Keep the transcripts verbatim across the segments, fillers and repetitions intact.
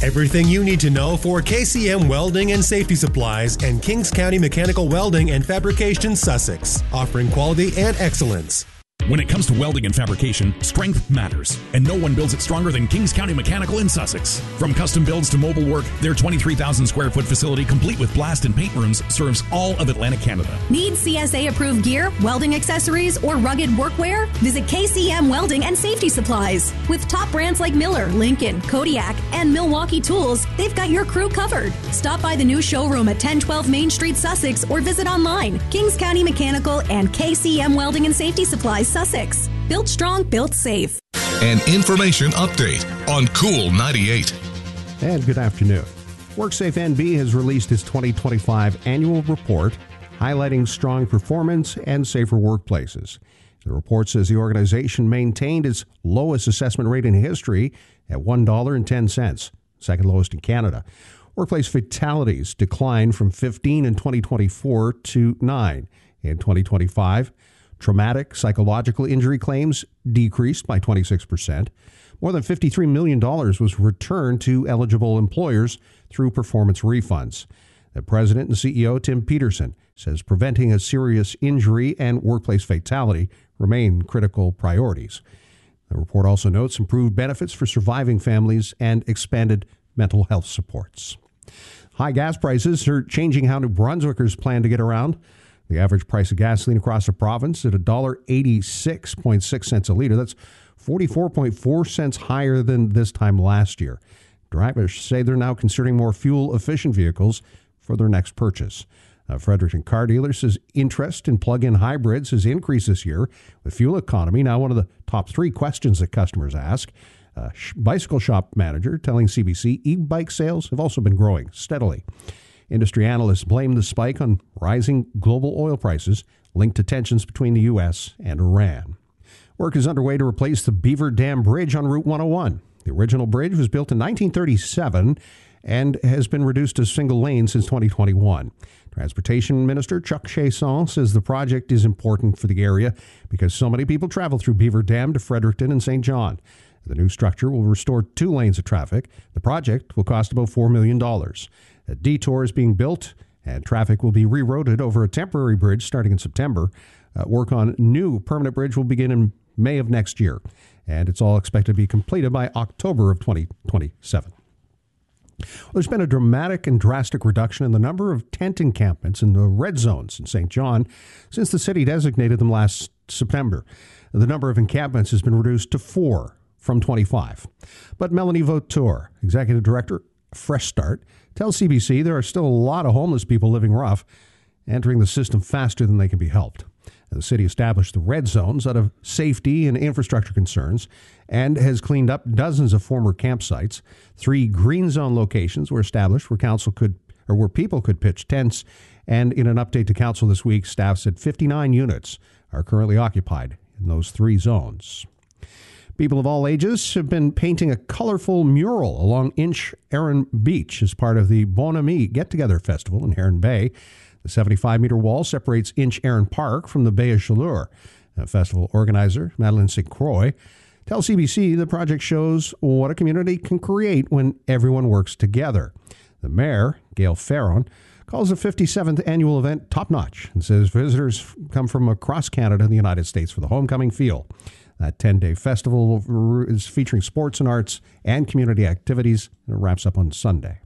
Everything you need to know for K C M Welding and Safety Supplies and Kings County Mechanical Welding and Fabrication, Sussex, offering quality and excellence. When it comes to welding and fabrication, strength matters, and no one builds it stronger than Kings County Mechanical in Sussex. From custom builds to mobile work, their twenty-three thousand square foot facility, complete with blast and paint rooms, serves all of Atlantic Canada. Need C S A-approved gear, welding accessories, or rugged workwear? Visit K C M Welding and Safety Supplies. With top brands like Miller, Lincoln, Kodiak, and Milwaukee Tools, they've got your crew covered. Stop by the new showroom at ten twelve Main Street, Sussex, or visit online. Kings County Mechanical and K C M Welding and Safety Supplies, Sussex. Built strong, built safe. An information update on Cool ninety-eight. And good afternoon. WorkSafe N B has released its twenty twenty-five annual report highlighting strong performance and safer workplaces. The report says the organization maintained its lowest assessment rate in history at one dollar and ten cents, second lowest in Canada. Workplace fatalities declined from fifteen in twenty twenty-four to nine in twenty twenty-five. Traumatic psychological injury claims decreased by twenty-six percent. More than fifty-three million dollars was returned to eligible employers through performance refunds. The president and C E O, Tim Peterson, says preventing a serious injury and workplace fatality remain critical priorities. The report also notes improved benefits for surviving families and expanded mental health supports. High gas prices are changing how New Brunswickers plan to get around. The average price of gasoline across the province at one dollar eighty-six point six cents a liter. That's forty-four point four cents higher than this time last year. Drivers say they're now considering more fuel-efficient vehicles for their next purchase. Uh, Fredericton Car Dealers says interest in plug-in hybrids has increased this year, with fuel economy now one of the top three questions that customers ask. Uh, bicycle shop manager telling C B C e-bike sales have also been growing steadily. Industry analysts blame the spike on rising global oil prices linked to tensions between the U S and Iran. Work is underway to replace the Beaver Dam Bridge on Route one oh one. The original bridge was built in nineteen thirty-seven and has been reduced to single lane since twenty twenty-one. Transportation Minister Chuck Chasson says the project is important for the area because so many people travel through Beaver Dam to Fredericton and Saint John. The new structure will restore two lanes of traffic. The project will cost about four million dollars. A detour is being built, and traffic will be rerouted over a temporary bridge starting in September. Uh, work on new permanent bridge will begin in May of next year, and it's all expected to be completed by October of twenty twenty-seven. Well, there's been a dramatic and drastic reduction in the number of tent encampments in the red zones in Saint John since the city designated them last September. The number of encampments has been reduced to four from twenty-five. But Melanie Vautour, Executive Director, Fresh Start, tells C B C there are still a lot of homeless people living rough, entering the system faster than they can be helped. The city established the red zones out of safety and infrastructure concerns and has cleaned up dozens of former campsites. Three green zone locations were established where council could or where people could pitch tents. And in an update to council this week, staff said fifty-nine units are currently occupied in those three zones. People of all ages have been painting a colorful mural along Inch Erin Beach as part of the Bon Ami Get-Together Festival in Heron Bay. The seventy-five meter wall separates Inch Erin Park from the Bay of Chaleur. The festival organizer, Madeleine Saint Croix, tells C B C the project shows what a community can create when everyone works together. The mayor, Gail Farron, calls the fifty-seventh annual event top-notch and says visitors come from across Canada and the United States for the homecoming feel. That ten-day festival is featuring sports and arts and community activities, and it wraps up on Sunday.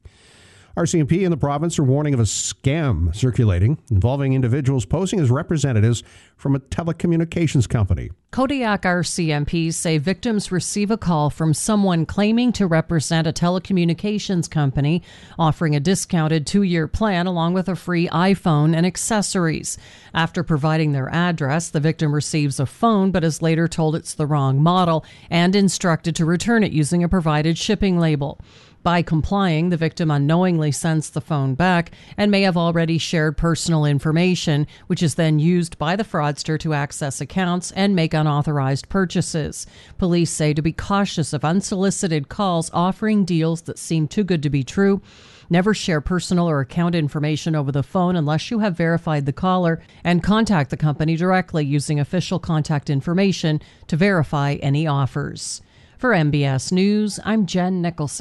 R C M P in the province are warning of a scam circulating involving individuals posing as representatives from a telecommunications company. Kodiak R C M Ps say victims receive a call from someone claiming to represent a telecommunications company, offering a discounted two-year plan along with a free iPhone and accessories. After providing their address, the victim receives a phone but is later told it's the wrong model and instructed to return it using a provided shipping label. By complying, the victim unknowingly sends the phone back and may have already shared personal information, which is then used by the fraudster to access accounts and make unauthorized purchases. Police say to be cautious of unsolicited calls offering deals that seem too good to be true. Never share personal or account information over the phone unless you have verified the caller, and contact the company directly using official contact information to verify any offers. For M B S News, I'm Jen Nicholson.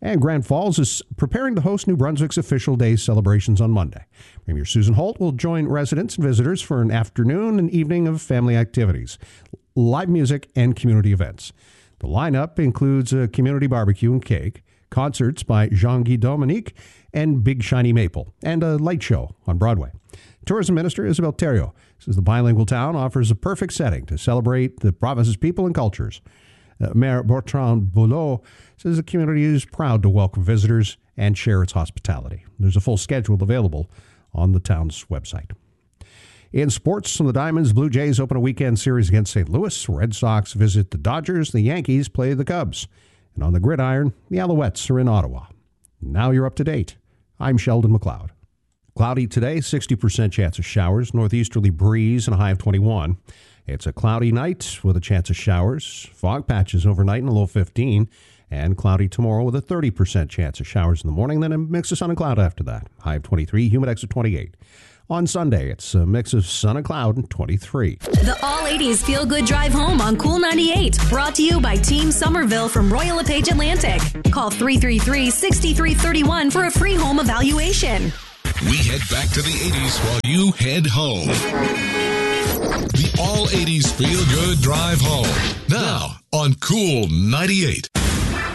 And Grand Falls is preparing to host New Brunswick's official day celebrations on Monday. Premier Susan Holt will join residents and visitors for an afternoon and evening of family activities, live music, and community events. The lineup includes a community barbecue and cake, concerts by Jean-Guy Dominique and Big Shiny Maple, and a light show on Broadway. Tourism Minister Isabel Thériault says the bilingual town offers a perfect setting to celebrate the province's people and cultures. Uh, Mayor Bertrand Boulot says the community is proud to welcome visitors and share its hospitality. There's a full schedule available on the town's website. In sports, the Diamonds Blue Jays open a weekend series against Saint Louis. Red Sox visit the Dodgers. The Yankees play the Cubs. And on the gridiron, the Alouettes are in Ottawa. Now you're up to date. I'm Sheldon McLeod. Cloudy today, sixty percent chance of showers, northeasterly breeze, and a high of twenty-one. It's a cloudy night with a chance of showers, fog patches overnight and a low fifteen, and cloudy tomorrow with a thirty percent chance of showers in the morning, then a mix of sun and cloud after that. High of twenty-three, humidex of twenty-eight. On Sunday, it's a mix of sun and cloud and twenty-three. The All eighties Feel Good Drive Home on Cool ninety-eight. Brought to you by Team Somerville from Royal LePage Atlantic. Call three three three, six three three one for a free home evaluation. We head back to the eighties while you head home. The All eighties Feel Good Drive Home. Now on Cool ninety-eight.